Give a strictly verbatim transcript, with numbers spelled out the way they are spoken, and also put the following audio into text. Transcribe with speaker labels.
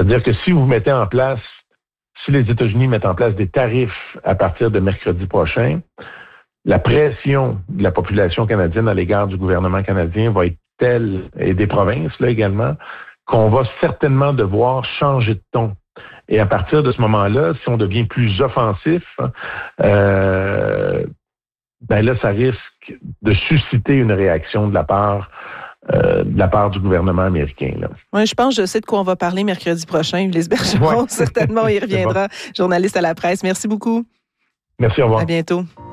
Speaker 1: C'est-à-dire que si vous mettez en place, si les États-Unis mettent en place des tarifs à partir de mercredi prochain, la pression de la population canadienne à l'égard du gouvernement canadien va être telle, et des provinces là également, qu'on va certainement devoir changer de ton. Et à partir de ce moment-là, si on devient plus offensif, euh, ben là, ça risque de susciter une réaction de la part Euh, de la part du gouvernement américain.
Speaker 2: Oui, je pense que je sais de quoi on va parler mercredi prochain. Ulysse Bergeron, ouais. Certainement, il reviendra. Bon. Journaliste à la presse. Merci beaucoup.
Speaker 1: Merci, au revoir.
Speaker 2: À bientôt.